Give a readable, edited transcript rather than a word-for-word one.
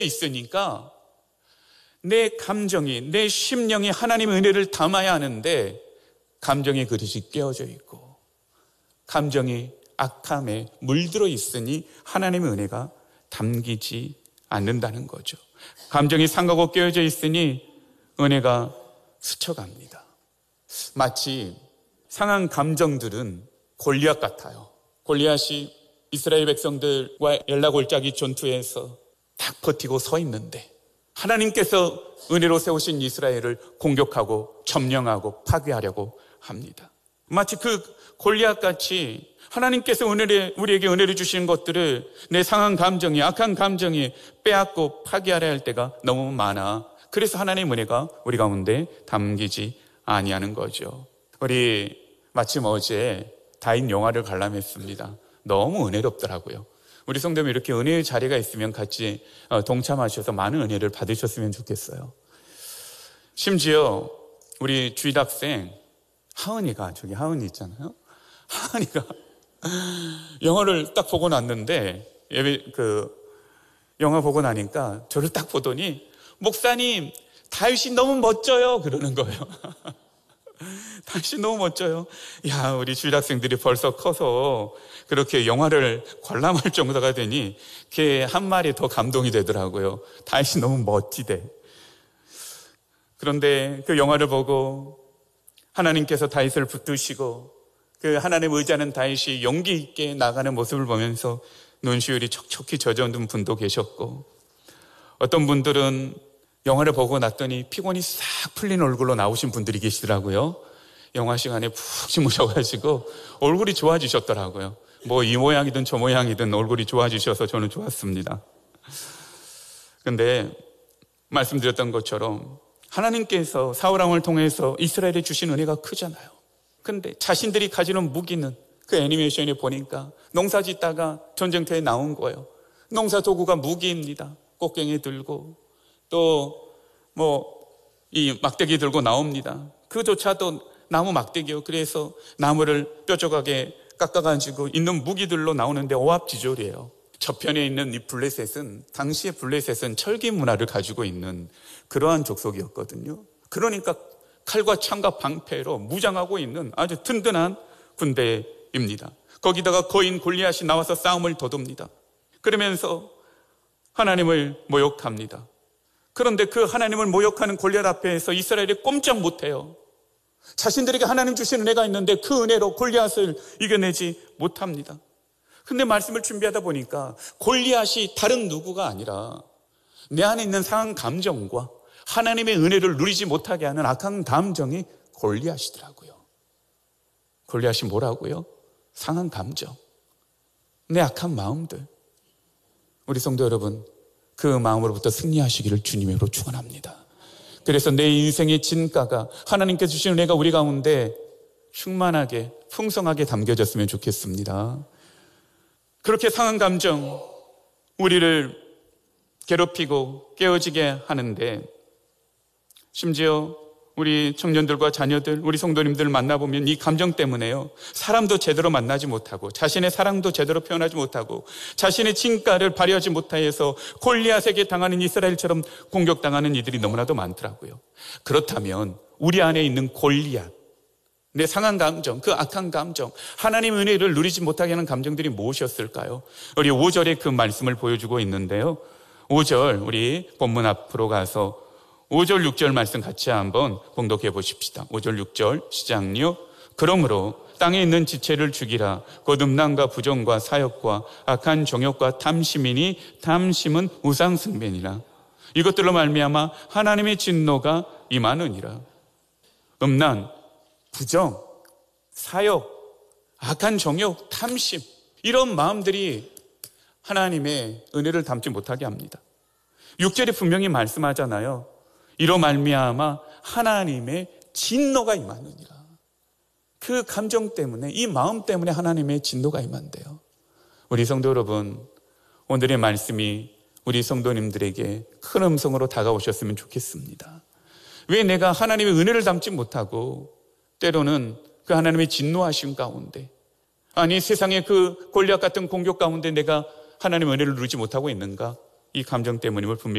있으니까 내 감정이, 내 심령이 하나님의 은혜를 담아야 하는데 감정의 그릇이 깨어져 있고 감정이 악함에 물들어 있으니 하나님의 은혜가 담기지 않는다는 거죠. 감정이 상하고 깨어져 있으니 은혜가 스쳐갑니다. 마치 상한 감정들은 골리앗 같아요. 골리앗이 이스라엘 백성들과 엘라골짜기 전투에서 딱 버티고 서 있는데 하나님께서 은혜로 세우신 이스라엘을 공격하고 점령하고 파괴하려고 합니다. 마치 그 골리앗같이 하나님께서 우리에게 은혜를 주시는 것들을 내 상한 감정이, 악한 감정이 빼앗고 파괴하려 할 때가 너무 많아. 그래서 하나님의 은혜가 우리 가운데 담기지 아니하는 거죠. 우리 마침 어제 다인 영화를 관람했습니다. 너무 은혜롭더라고요. 우리 성도님 이렇게 은혜의 자리가 있으면 같이 동참하셔서 많은 은혜를 받으셨으면 좋겠어요. 심지어 우리 주일학생 하은이가, 저기 하은이 있잖아요. 하은이가 영화를 딱 보고 났는데 영화 보고 나니까 저를 딱 보더니 목사님 다윗이 너무 멋져요 그러는 거예요. 다윗이 너무 멋져요. 야, 우리 주일학생들이 벌써 커서 그렇게 영화를 관람할 정도가 되니 걔 한 말이 더 감동이 되더라고요. 다윗이 너무 멋지대. 그런데 그 영화를 보고 하나님께서 다윗을 붙드시고 그 하나님 의지하는 다윗이 용기 있게 나가는 모습을 보면서 눈시울이 촉촉히 젖어든 분도 계셨고 어떤 분들은 영화를 보고 났더니 피곤이 싹 풀린 얼굴로 나오신 분들이 계시더라고요. 영화 시간에 푹 주무셔가지고 얼굴이 좋아지셨더라고요. 뭐 이 모양이든 저 모양이든 얼굴이 좋아지셔서 저는 좋았습니다. 근데 말씀드렸던 것처럼 하나님께서 사울왕을 통해서 이스라엘에 주신 은혜가 크잖아요. 근데 자신들이 가지는 무기는 그 애니메이션에 보니까 농사 짓다가 전쟁터에 나온 거예요. 농사 도구가 무기입니다. 꽃갱이 들고 또 이 막대기 들고 나옵니다. 그조차도 나무 막대기요. 그래서 나무를 뾰족하게 깎아가지고 있는 무기들로 나오는데 오합지졸이에요. 저편에 있는 이 블레셋은 당시의 블레셋은 철기 문화를 가지고 있는 그러한 족속이었거든요. 그러니까 칼과 창과 방패로 무장하고 있는 아주 든든한 군대입니다. 거기다가 거인 골리앗이 나와서 싸움을 더듬니다. 그러면서 하나님을 모욕합니다. 그런데 그 하나님을 모욕하는 골리앗 앞에서 이스라엘이 꼼짝 못해요. 자신들에게 하나님 주신 은혜가 있는데 그 은혜로 골리앗을 이겨내지 못합니다. 근데 말씀을 준비하다 보니까 골리앗이 다른 누구가 아니라 내 안에 있는 상한 감정과 하나님의 은혜를 누리지 못하게 하는 악한 감정이 골리앗이더라고요. 골리앗이 뭐라고요? 상한 감정, 내 악한 마음들. 우리 성도 여러분, 그 마음으로부터 승리하시기를 주님으로 축원합니다. 그래서 내 인생의 진가가 하나님께서 주신 은혜가 우리 가운데 충만하게 풍성하게 담겨졌으면 좋겠습니다. 그렇게 상한 감정 우리를 괴롭히고 깨어지게 하는데 심지어 우리 청년들과 자녀들, 우리 성도님들 만나보면 이 감정 때문에요. 사람도 제대로 만나지 못하고 자신의 사랑도 제대로 표현하지 못하고 자신의 진가를 발휘하지 못해서 골리앗에게 당하는 이스라엘처럼 공격당하는 이들이 너무나도 많더라고요. 그렇다면 우리 안에 있는 골리앗, 내 상한 감정, 그 악한 감정, 하나님의 은혜를 누리지 못하게 하는 감정들이 무엇이었을까요? 우리 5절에 그 말씀을 보여주고 있는데요. 5절 우리 본문 앞으로 가서 5절 6절 말씀 같이 한번 봉독해 보십시다. 5절 6절 시작요. 그러므로 땅에 있는 지체를 죽이라. 곧 음란과 부정과 사욕과 악한 정욕과 탐심이니 탐심은 우상숭배니라. 이것들로 말미암아 하나님의 진노가 임하느니라. 음란, 부정, 사욕, 악한 정욕, 탐심, 이런 마음들이 하나님의 은혜를 담지 못하게 합니다. 6절에 분명히 말씀하잖아요. 이로 말미암아 하나님의 진노가 임하느니라. 그 감정 때문에, 이 마음 때문에 하나님의 진노가 임한대요. 우리 성도 여러분, 오늘의 말씀이 우리 성도님들에게 큰 음성으로 다가오셨으면 좋겠습니다. 왜 내가 하나님의 은혜를 담지 못하고 때로는 그 하나님의 진노하심 가운데, 아니 세상의 그 골리앗 같은 공격 가운데 내가 하나님의 은혜를 누리지 못하고 있는가? 이 감정 때문임을 분명히